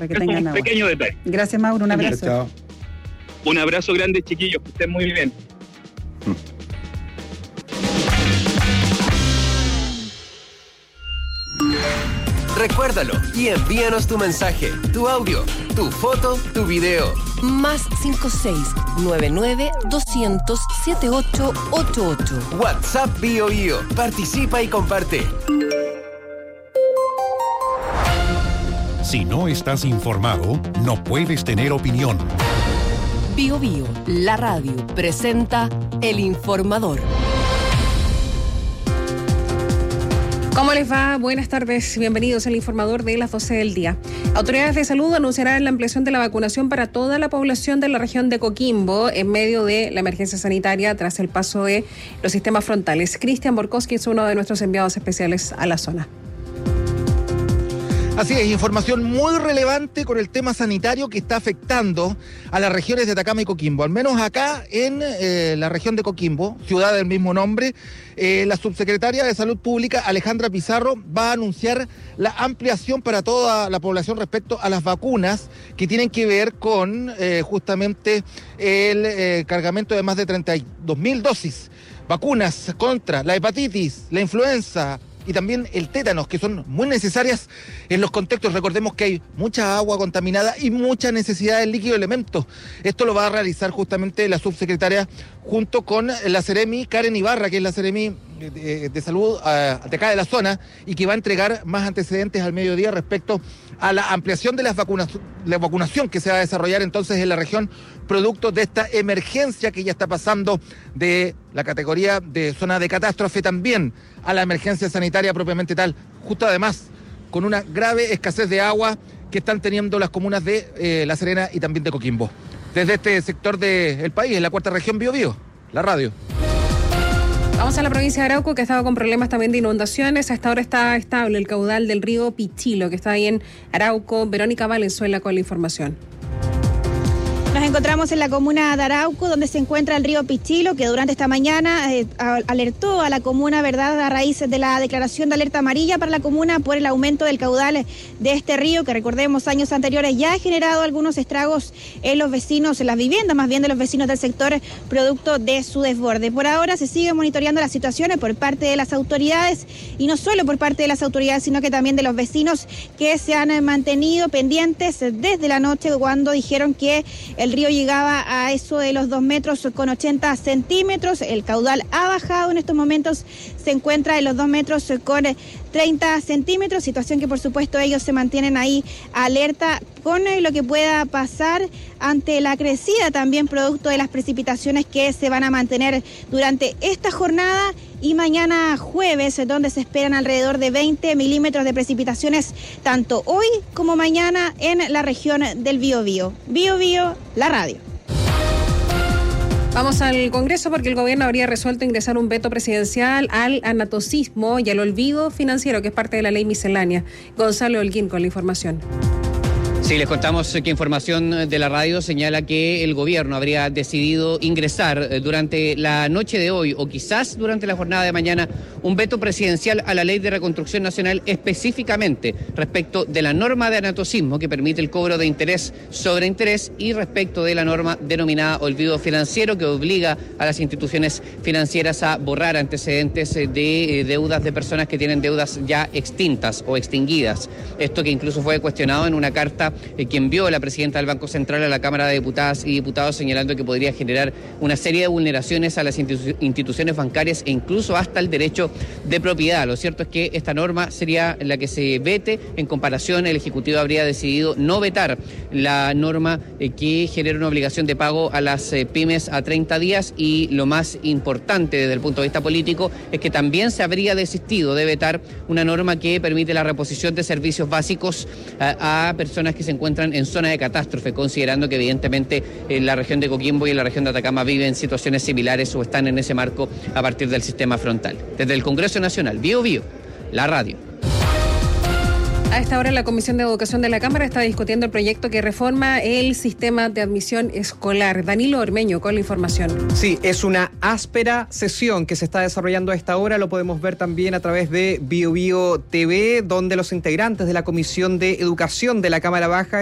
para que tengan agua. Pequeño detalle. Gracias, Mauro, un abrazo. Chao. Un abrazo grande, chiquillos, que estén muy bien. Recuérdalo y envíanos tu mensaje, tu audio, tu foto, tu video. Más 56-99-200-7888. WhatsApp BioBio. Participa y comparte. Si no estás informado, no puedes tener opinión. BioBio, la radio, presenta El Informador. ¿Cómo les va? Buenas tardes, bienvenidos al Informador de las 12 del día. Autoridades de salud anunciarán la ampliación de la vacunación para toda la población de la región de Coquimbo en medio de la emergencia sanitaria tras el paso de los sistemas frontales. Cristian Borkowski es uno de nuestros enviados especiales a la zona. Así es, información muy relevante con el tema sanitario que está afectando a las regiones de Atacama y Coquimbo. Al menos acá en la región de Coquimbo, ciudad del mismo nombre, la subsecretaria de Salud Pública, Alejandra Pizarro, va a anunciar la ampliación para toda la población respecto a las vacunas que tienen que ver con justamente el cargamento de más de 32.000 dosis. Vacunas contra la hepatitis, la influenza y también el tétanos, que son muy necesarias en los contextos. Recordemos que hay mucha agua contaminada y mucha necesidad de líquido elementos. Esto lo va a realizar justamente la subsecretaria junto con la Seremi Karen Ibarra, que es la Seremi de Salud de acá de la zona, y que va a entregar más antecedentes al mediodía respecto a la ampliación de la vacunación que se va a desarrollar entonces en la región, producto de esta emergencia que ya está pasando de la categoría de zona de catástrofe también a la emergencia sanitaria propiamente tal, justo además con una grave escasez de agua que están teniendo las comunas de La Serena y también de Coquimbo. Desde este sector del país, en la cuarta región BioBio, la radio. Vamos a la provincia de Arauco, que ha estado con problemas también de inundaciones. Hasta ahora está estable el caudal del río Pichilo, que está ahí en Arauco. Verónica Valenzuela con la información. Nos encontramos en la comuna de Arauco, donde se encuentra el río Pichilo, que durante esta mañana alertó a la comuna, ¿verdad?, a raíz de la declaración de alerta amarilla para la comuna por el aumento del caudal de este río, que recordemos años anteriores ya ha generado algunos estragos en los vecinos, en las viviendas más bien de los vecinos del sector, producto de su desborde. Por ahora se sigue monitoreando las situaciones por parte de las autoridades, y no solo por parte de las autoridades, sino que también de los vecinos, que se han mantenido pendientes desde la noche, cuando dijeron que el río llegaba a eso de los 2 metros con 80 centímetros. El caudal ha bajado en estos momentos, se encuentra en los 2 metros con 30 centímetros, situación que por supuesto ellos se mantienen ahí alerta con lo que pueda pasar ante la crecida también producto de las precipitaciones que se van a mantener durante esta jornada y mañana jueves, donde se esperan alrededor de 20 milímetros de precipitaciones tanto hoy como mañana en la región del Biobío. Biobío, la radio. Vamos al Congreso, porque el gobierno habría resuelto ingresar un veto presidencial al anatocismo y al olvido financiero, que es parte de la ley miscelánea. Gonzalo Holguín con la información. Sí, les contamos que información de la radio señala que el gobierno habría decidido ingresar durante la noche de hoy o quizás durante la jornada de mañana un veto presidencial a la Ley de Reconstrucción Nacional, específicamente respecto de la norma de anatocismo que permite el cobro de interés sobre interés y respecto de la norma denominada olvido financiero, que obliga a las instituciones financieras a borrar antecedentes de deudas de personas que tienen deudas ya extintas o extinguidas. Esto que incluso fue cuestionado en una carta que envió la presidenta del Banco Central a la Cámara de Diputadas y Diputados, señalando que podría generar una serie de vulneraciones a las instituciones bancarias e incluso hasta el derecho de propiedad. Lo cierto es que esta norma sería la que se vete. En comparación, el Ejecutivo habría decidido no vetar la norma que genera una obligación de pago a las pymes a 30 días y lo más importante desde el punto de vista político es que también se habría desistido de vetar una norma que permite la reposición de servicios básicos a personas que se encuentran en zona de catástrofe, considerando que evidentemente en la región de Coquimbo y en la región de Atacama viven situaciones similares o están en ese marco a partir del sistema frontal. Desde el Congreso Nacional, BioBio, la radio. A esta hora la Comisión de Educación de la Cámara está discutiendo el proyecto que reforma el sistema de admisión escolar. Danilo Ormeño con la información. Sí, es una áspera sesión que se está desarrollando a esta hora. Lo podemos ver también a través de BioBio TV, donde los integrantes de la Comisión de Educación de la Cámara Baja